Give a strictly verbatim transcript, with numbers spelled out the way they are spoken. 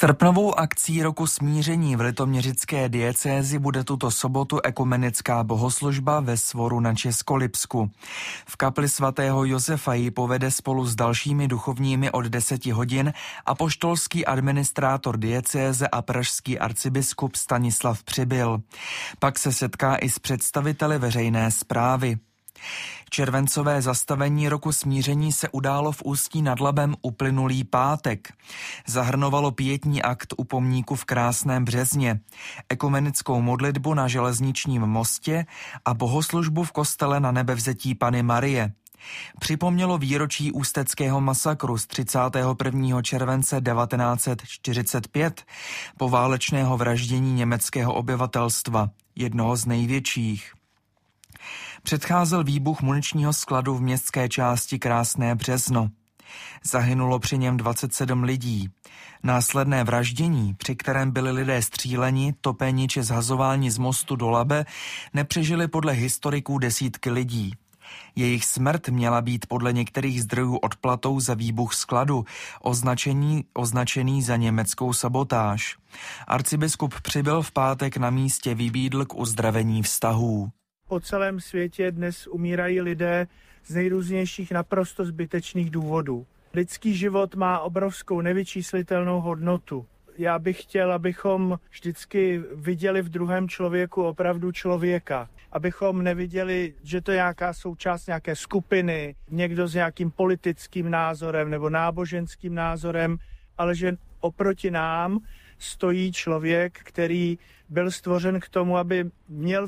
Srpnovou akcí Roku smíření v litoměřické diecézi bude tuto sobotu ekumenická bohoslužba ve Svoru na Českolipsku. V kapli svatého Josefa ji povede spolu s dalšími duchovními od deseti hodin apoštolský administrátor diecéze a pražský arcibiskup Stanislav Přibyl. Pak se setká i s představiteli veřejné správy. Červencové zastavení Roku smíření se událo v Ústí nad Labem uplynulý pátek. Zahrnovalo pietní akt u pomníku v Krásném Březně, ekumenickou modlitbu na železničním mostě a bohoslužbu v kostele Na Nebevzetí Panny Marie. Připomnělo výročí ústeckého masakru z třicátého prvního července devatenáct set čtyřicet pět, poválečného vraždění německého obyvatelstva, jednoho z největších. Předcházel výbuch muničního skladu v městské části Krásné Březno. Zahynulo při něm dvacet sedm lidí. Následné vraždění, při kterém byli lidé stříleni, topeni či zhazováni z mostu do Labe, nepřežili podle historiků desítky lidí. Jejich smrt měla být podle některých zdrojů odplatou za výbuch skladu, označený, označený za německou sabotáž. Arcibiskup Přibyl v pátek na místě vybídl k uzdravení vztahů. Po celém světě dnes umírají lidé z nejrůznějších naprosto zbytečných důvodů. Lidský život má obrovskou nevyčíslitelnou hodnotu. Já bych chtěl, abychom vždycky viděli v druhém člověku opravdu člověka. Abychom neviděli, že to je nějaká součást nějaké skupiny, někdo s nějakým politickým názorem nebo náboženským názorem, ale že oproti nám stojí člověk, který byl stvořen k tomu, aby měl